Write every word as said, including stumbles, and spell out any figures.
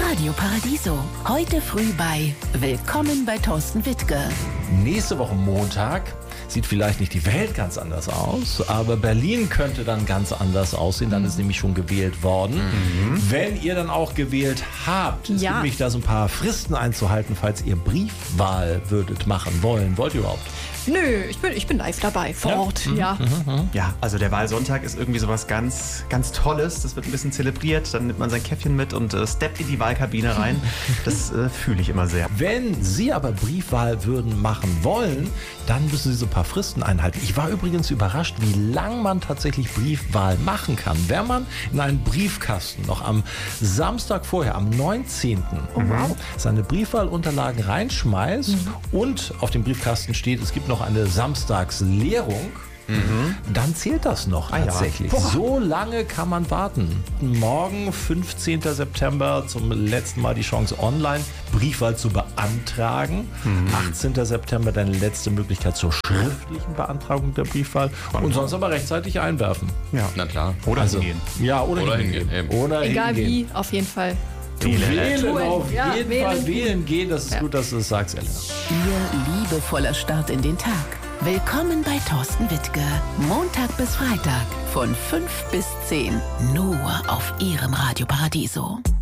Radio Paradiso. Heute früh bei Willkommen bei Thorsten Wittke. Nächste Woche Montag sieht vielleicht nicht die Welt ganz anders aus, aber Berlin könnte dann ganz anders aussehen. Dann ist nämlich schon gewählt worden. Mhm. Wenn ihr dann auch gewählt habt, es Ja. gibt nämlich da so ein paar Fristen einzuhalten, falls ihr Briefwahl würdet machen wollen. Wollt ihr überhaupt? Nö, ich bin, ich bin live dabei, vor Ja? Ort, Mhm. ja. Ja, also der Wahlsonntag ist irgendwie sowas ganz, ganz Tolles. Das wird ein bisschen zelebriert. Dann nimmt man sein Käffchen mit und äh, steppt in die Wahlkabine rein. Das äh, fühle ich immer sehr. Wenn Sie aber Briefwahl würden machen wollen, dann müssen Sie so ein paar Fristen einhalten. Ich war übrigens überrascht, wie lang man tatsächlich Briefwahl machen kann. Wenn man in einen Briefkasten noch am Samstag vorher, am neunzehnten seine Briefwahlunterlagen reinschmeißt und auf dem Briefkasten steht, es gibt noch eine Samstagsleerung, dann zählt das noch Ah ja. tatsächlich. Boah. So lange kann man warten. Morgen, fünfzehnten September, zum letzten Mal die Chance, online Briefwahl zu beantragen. achtzehnten September deine letzte Möglichkeit zur schriftlichen Beantragung der Briefwahl. Und sonst aber rechtzeitig einwerfen. Ja. Na klar. Oder Also, hingehen. ja, oder, Oder hingehen. hingehen, eben. Oder Egal hingehen. wie, auf jeden Fall. Wählen, Wählen. auf Ja, jeden wählen. Fall wählen gehen. Das ist Ja. gut, dass du es sagst, Elena. Ihr liebevoller Start in den Tag. Willkommen bei Thorsten Wittke. Montag bis Freitag von fünf bis zehn. Nur auf Ihrem Radio Paradiso.